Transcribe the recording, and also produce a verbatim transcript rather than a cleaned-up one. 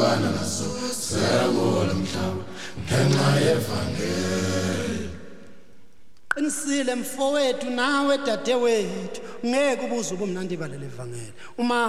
esibhekana naso siyabona umhlaba ngenxa yevangeli. Qinisile mfowethu nawe dadewethu ngeke ubuze ubumnandi baleli vangeli uma